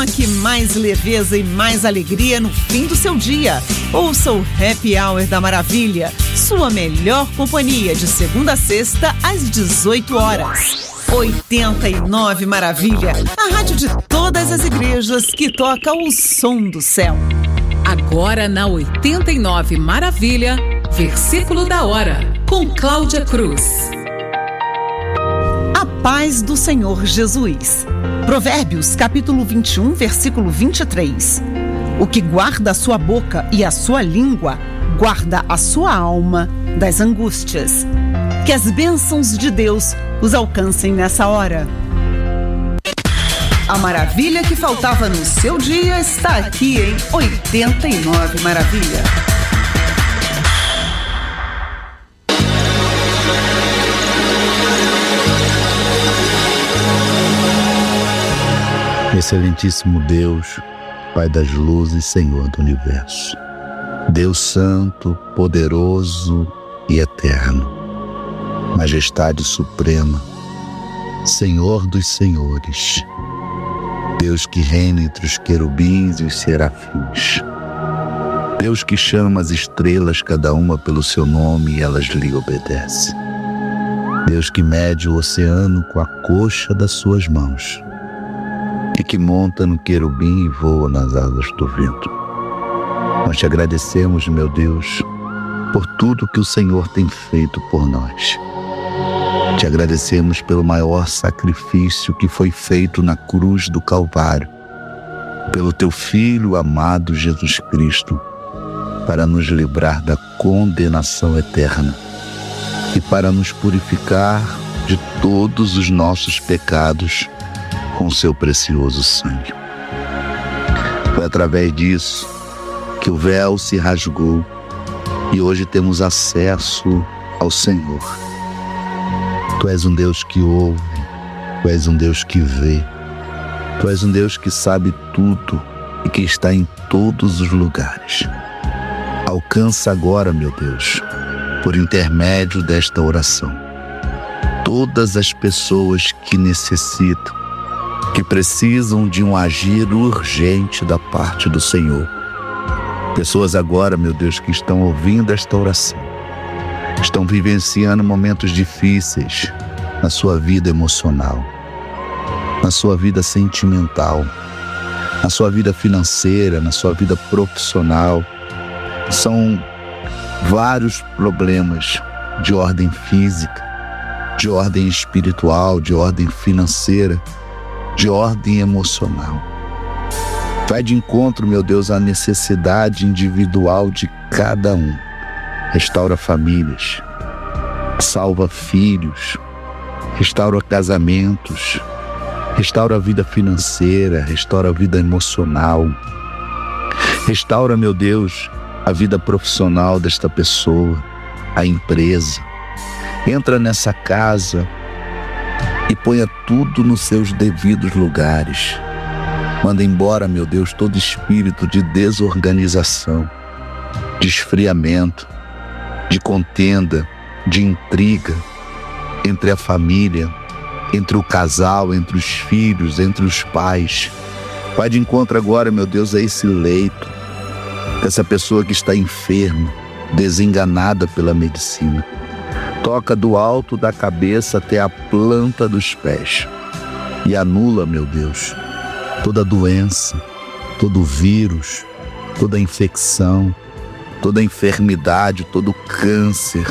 Coloque mais leveza e mais alegria no fim do seu dia. Ouça o Happy Hour da Maravilha, sua melhor companhia de segunda a sexta às 18 horas. 89 Maravilha, a rádio de todas as igrejas que toca o som do céu. Agora na 89 Maravilha, versículo da hora, com Cláudia Cruz. A paz do Senhor Jesus. Provérbios, capítulo 21, versículo 23. O que guarda a sua boca e a sua língua, guarda a sua alma das angústias. Que as bênçãos de Deus os alcancem nessa hora. A maravilha que faltava no seu dia está aqui em 89 Maravilha. Excelentíssimo Deus, Pai das luzes, Senhor do universo, Deus santo, poderoso e eterno, Majestade suprema, Senhor dos senhores, Deus que reina entre os querubins e os serafins, Deus que chama as estrelas cada uma pelo seu nome e elas lhe obedecem, Deus que mede o oceano com a coxa das suas mãos, e que monta no querubim e voa nas asas do vento. Nós te agradecemos, meu Deus, por tudo que o Senhor tem feito por nós. Te agradecemos pelo maior sacrifício que foi feito na cruz do Calvário, pelo teu Filho amado Jesus Cristo, para nos livrar da condenação eterna e para nos purificar de todos os nossos pecados com seu precioso sangue. Foi através disso que o véu se rasgou e hoje temos acesso ao Senhor. Tu és um Deus que ouve, Tu és um Deus que vê, Tu és um Deus que sabe tudo e que está em todos os lugares. Alcança agora, meu Deus, por intermédio desta oração, todas as pessoas que necessitam, que precisam de um agir urgente da parte do Senhor. Pessoas agora, meu Deus, que estão ouvindo esta oração, estão vivenciando momentos difíceis na sua vida emocional, na sua vida sentimental, na sua vida financeira, na sua vida profissional. São vários problemas de ordem física, de ordem espiritual, de ordem financeira, de ordem emocional. Vai de encontro, meu Deus, à necessidade individual de cada um. Restaura famílias, salva filhos, restaura casamentos, restaura a vida financeira, restaura a vida emocional. Restaura, meu Deus, a vida profissional desta pessoa, a empresa. Entra nessa casa e ponha tudo nos seus devidos lugares. Manda embora, meu Deus, todo espírito de desorganização, de esfriamento, de contenda, de intriga entre a família, entre o casal, entre os filhos, entre os pais. Vai de encontro agora, meu Deus, a esse leito, essa pessoa que está enferma, desenganada pela medicina. Toca do alto da cabeça até a planta dos pés e anula, meu Deus, toda doença, todo vírus, toda infecção, toda enfermidade, todo câncer.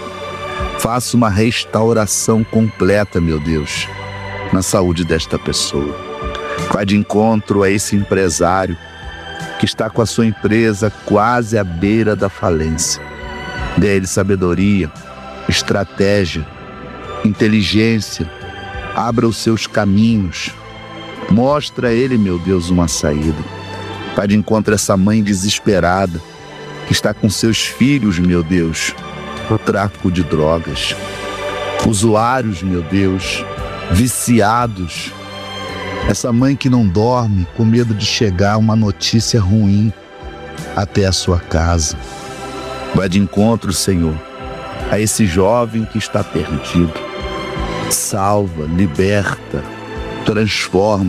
Faça uma restauração completa, meu Deus, na saúde desta pessoa. Vai de encontro a esse empresário que está com a sua empresa quase à beira da falência. Dê a ele sabedoria, estratégia, inteligência, abra os seus caminhos, mostra a ele, meu Deus, uma saída. Vai de encontro a essa mãe desesperada que está com seus filhos, meu Deus, no tráfico de drogas, usuários, meu Deus, viciados. Essa mãe que não dorme com medo de chegar uma notícia ruim até a sua casa. Vai de encontro, Senhor, a esse jovem que está perdido. Salva, liberta, transforma.